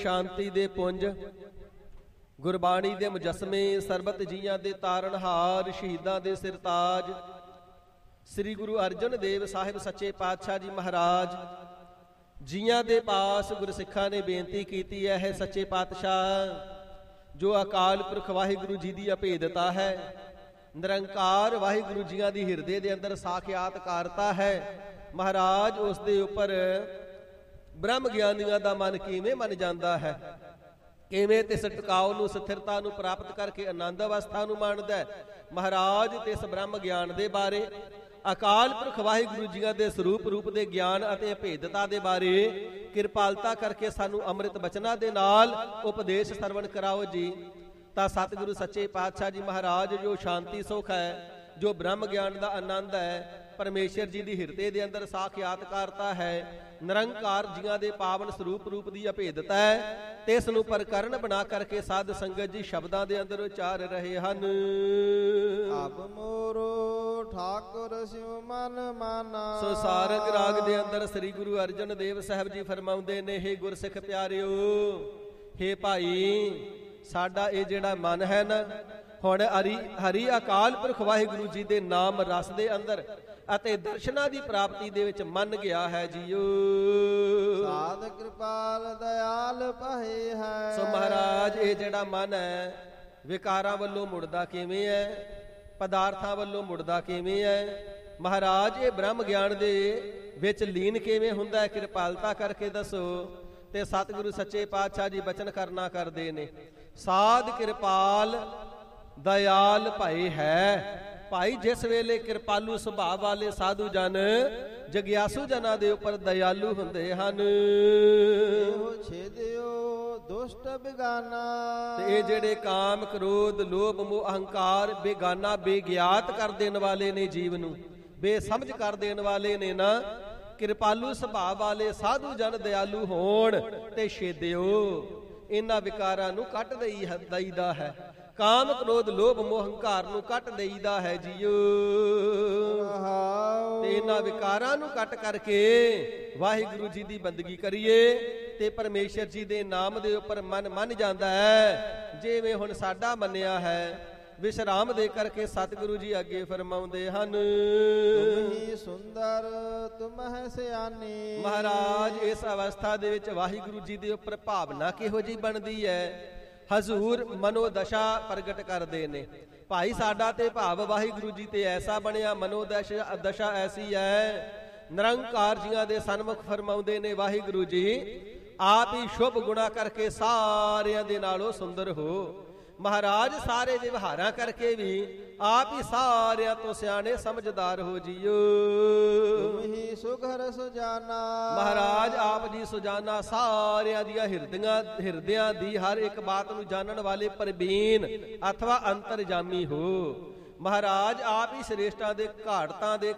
ਸ਼ਾਂਤੀ ਦੇ ਪੁੰਜ, ਗੁਰਬਾਣੀ ਦੇ ਮੁਜੱਸਮੇ, ਸਰਬਤ ਜੀਆਂ ਦੇ ਤਾਰਨਹਾਰ, ਸ਼ਹੀਦਾਂ ਦੇ ਸਿਰਤਾਜ, ਸ੍ਰੀ ਗੁਰੂ ਅਰਜਨ ਦੇਵ ਸਾਹਿਬ ਸੱਚੇ ਪਾਤਸ਼ਾਹ ਜੀ ਮਹਾਰਾਜ ਜੀਆਂ ਦੇ ਪਾਸ ਗੁਰਸਿੱਖਾਂ ਨੇ ਬੇਨਤੀ ਕੀਤੀ ਹੈ, ਸੱਚੇ ਪਾਤਸ਼ਾਹ ਜੋ ਅਕਾਲ ਪੁਰਖ ਵਾਹਿਗੁਰੂ ਜੀ ਦੀ ਅਭੇਦਤਾ ਹੈ, ਨਿਰੰਕਾਰ ਵਾਹਿਗੁਰੂ ਜੀਆਂ ਦੀ ਹਿਰਦੇ ਦੇ ਅੰਦਰ ਸਾਖਿਆਤਕਾਰਤਾ ਹੈ, ਮਹਾਰਾਜ ਉਸ ਦੇ ਉੱਪਰ ਬ੍ਰਹਮ ਗਿਆਨੀਆਂ ਦਾ ਮਨ ਕਿਵੇਂ ਮੰਨ ਜਾਂਦਾ ਹੈ, ਕਿਵੇਂ ਤਿਸ ਟਿਕਾਉ ਨੂੰ, ਸਥਿਰਤਾ ਨੂੰ ਪ੍ਰਾਪਤ ਕਰਕੇ ਆਨੰਦ ਅਵਸਥਾ ਨੂੰ ਮੰਨਦਾ ਹੈ। ਮਹਾਰਾਜ ਤਿਸ ਬ੍ਰਹਮ ਗਿਆਨ ਦੇ ਬਾਰੇ, ਅਕਾਲ ਪੁਰਖ ਵਾਹਿਗੁਰੂ ਜੀਆਂ ਦੇ ਸਰੂਪ ਰੂਪ ਦੇ ਗਿਆਨ ਅਤੇ ਅਭੇਦਤਾ ਦੇ ਬਾਰੇ ਕਿਰਪਾਲਤਾ ਕਰਕੇ ਸਾਨੂੰ ਅੰਮ੍ਰਿਤ ਬਚਨਾਂ ਦੇ ਨਾਲ ਉਪਦੇਸ਼ ਸਰਵਣ ਕਰਾਓ ਜੀ। ਤਾਂ ਸਤਿਗੁਰੂ ਸੱਚੇ ਪਾਤਸ਼ਾਹ ਜੀ ਮਹਾਰਾਜ ਜੋ ਸ਼ਾਂਤੀ ਸੁਖ ਹੈ, ਜੋ ਬ੍ਰਹਮ ਗਿਆਨ ਦਾ ਆਨੰਦ ਹੈ, ਪਰਮੇਸ਼ਰ ਜੀ ਦੀ ਹਿਰਦੇ ਦੇ ਅੰਦਰ ਸਾਖਿਆਤਕਾਰਤਾ ਹੈ, ਨਿਰੰਕਾਰ ਜੀਆਂ ਦੇ ਪਾਵਨ ਸਰੂਪ ਰੂਪ ਦੀ ਅਭੇਦਤਾ ਹੈ, ਤੇ ਇਸ ਨੂੰ ਪ੍ਰਕਰਨ ਬਣਾ ਕਰਕੇ ਸਾਧ ਸੰਗਤ ਜੀ ਸ਼ਬਦਾਂ ਦੇ ਅੰਦਰ ਉਚਾਰ ਰਹੇ ਹਨ। ਆਪ ਮੋਰੋ ਠਾਕੁਰ ਸਿਉ ਮਨ ਮਾਨਾ। ਸੋ ਸਾਰੰਗ ਰਾਗ ਦੇ ਅੰਦਰ ਸ੍ਰੀ ਗੁਰੂ ਅਰਜਨ ਦੇਵ ਸਾਹਿਬ ਜੀ ਫਰਮਾਉਂਦੇ ਨੇ, ਹੇ ਗੁਰਸਿੱਖ ਪਿਆਰਿਓ, ਹੇ ਭਾਈ, ਸਾਡਾ ਇਹ ਜਿਹੜਾ ਮਨ ਹੈ ਨਾ, ਹੁਣ ਹਰੀ ਅਕਾਲ ਪੁਰਖ ਵਾਹਿਗੁਰੂ ਜੀ ਦੇ ਨਾਮ ਰਸ ਦੇ ਅੰਦਰ ਅਤੇ ਦਰਸ਼ਨਾਂ ਦੀ ਪ੍ਰਾਪਤੀ ਦੇ ਵਿੱਚ ਮੰਨ ਗਿਆ ਹੈ ਜੀਓ। ਸਾਧ ਕਿਰਪਾਲ ਦਇਆਲ ਭਏ ਹੈ। ਸੋ ਮਹਾਰਾਜ ਇਹ ਜਿਹੜਾ ਮਨ ਹੈ ਵਿਕਾਰਾਂ ਵੱਲੋਂ ਮੁੜਦਾ ਕਿਵੇਂ ਹੈ, ਪਦਾਰਥਾਂ ਵੱਲੋਂ ਮੁੜਦਾ ਕਿਵੇਂ ਹੈ, ਮਹਾਰਾਜ ਇਹ ਬ੍ਰਹਮ ਗਿਆਨ ਦੇ ਵਿੱਚ ਲੀਨ ਕਿਵੇਂ ਹੁੰਦਾ ਹੈ, ਕਿਰਪਾਲਤਾ ਕਰਕੇ ਦੱਸੋ। ਤੇ ਸਤਿਗੁਰੂ ਸੱਚੇ ਪਾਤਸ਼ਾਹ ਜੀ ਬਚਨ ਕਰਨਾ ਕਰਦੇ ਨੇ, ਸਾਧ ਕਿਰਪਾਲ ਦਇਆਲ ਭਏ ਹੈ। ਭਾਈ ਜਿਸ ਵੇਲੇ ਕਿਰਪਾਲੂ ਸੁਭਾਅ ਵਾਲੇ ਸਾਧੂ ਜਨ ਜਗਿਆਸੂ ਜਨਾਂ ਦੇ ਉੱਪਰ ਦਇਆਲੂ ਹੁੰਦੇ ਹਨ, ਇਹੋ ਛੇਦਿਓ ਦੁਸ਼ਟ ਬਿਗਾਨਾ। ਤੇ ਇਹ ਜਿਹੜੇ ਕਾਮ ਕ੍ਰੋਧ ਲੋਭ ਮੋਹ ਅਹੰਕਾਰ ਬੇਗਾਨਾ ਬੇਗਿਆਤ ਕਰ ਦੇਣ ਵਾਲੇ ਨੇ, ਜੀਵ ਨੂੰ ਬੇਸਮਝ ਕਰ ਦੇਣ ਵਾਲੇ ਨੇ ਨਾ, ਕਿਰਪਾਲੂ ਸੁਭਾਅ ਵਾਲੇ ਸਾਧੂ ਜਨ ਦਇਆਲੂ ਹੋਣ ਤੇ ਛੇਦਿਓ ਇਹਨਾਂ ਵਿਕਾਰਾਂ ਨੂੰ ਕੱਟ ਦਈਦਾ ਹੈ, ਕਾਮ ਕ੍ਰੋਧ ਲੋਭ ਮੋਹ ਹੰਕਾਰ ਨੂੰ ਕੱਟ ਦੇਈਦਾ ਹੈ ਜੀਓ। ਤੇ ਇਹਨਾਂ ਵਿਕਾਰਾਂ ਨੂੰ ਕੱਟ ਕਰਕੇ ਵਾਹਿਗੁਰੂ ਜੀ ਦੀ ਬੰਦਗੀ ਕਰੀਏ ਤੇ ਪਰਮੇਸ਼ਰ ਜੀ ਦੇ ਨਾਮ ਦੇ ਉੱਪਰ ਮਨ ਮੰਨ ਜਾਂਦਾ ਹੈ, ਜਿਵੇਂ ਹੁਣ ਸਾਡਾ ਮੰਨਿਆ ਹੈ। ਵਿਸ਼ਰਾਮ ਦੇ ਕਰਕੇ ਸਤਿਗੁਰੂ ਜੀ ਅੱਗੇ ਫਰਮਾਉਂਦੇ ਹਨ, ਤੁਮ ਹੀ ਸੁੰਦਰ ਤੁਮ ਹੈ ਸਿਆਣੀ। ਮਹਾਰਾਜ ਇਸ ਅਵਸਥਾ ਦੇ ਵਿੱਚ ਵਾਹਿਗੁਰੂ ਜੀ ਦੇ ਉੱਪਰ ਭਾਵਨਾ ਕਿਹੋ ਜਿਹੀ ਬਣਦੀ ਹੈ, ਹਜ਼ੂਰ ਮਨੋਦਸ਼ਾ ਪ੍ਰਗਟ ਕਰਦੇ ਨੇ। ਭਾਈ ਸਾਡਾ ਤੇ ਭਾਵ ਵਾਹਿਗੁਰੂ ਜੀ ਤੇ ਐਸਾ ਬਣਿਆ, ਮਨੋਦਸ਼ਾ ਐਸੀ ਹੈ, ਨਿਰੰਕਾਰ ਜੀਆਂ ਦੇ ਸਨਮੁਖ ਫਰਮਾਉਂਦੇ ਨੇ, ਵਾਹਿਗੁਰੂ ਜੀ ਆਪ ਹੀ ਸ਼ੁਭ ਗੁਣਾ ਕਰਕੇ ਸਾਰਿਆਂ ਦੇ ਨਾਲੋਂ ਸੁੰਦਰ ਹੋ। ਮਹਾਰਾਜ ਸਾਰੇ ਵਿਵਹਾਰਾਂ ਕਰਕੇ ਵੀ ਆਪ ਹੀ ਸਾਰਿਆਂ ਤੋਂ ਸਿਆਣੇ ਸਮਝਦਾਰ ਹੋ ਜੀਓ। ਤੁਮ ਹੀ ਸੁਘਰ ਸੁਜਾਨਾ। ਮਹਾਰਾਜ ਆਪ ਜੀ ਸੁਜਾਨਾ, ਸਾਰਿਆਂ ਦੀਆਂ ਹਿਰਦਿਆਂ ਦੀ ਹਰ ਇੱਕ ਬਾਤ ਨੂੰ ਜਾਣਨ ਵਾਲੇ ਪ੍ਰਬੀਨ ਅਥਵਾ ਅੰਤਰਜਾਮੀ ਹੋ। ਮਹਾਰਾਜ ਆਪ ਹੀ ਸ੍ਰੇਸ਼ਟਾਂ ਦੇ ਘਾੜਤਾਂ ਦੇ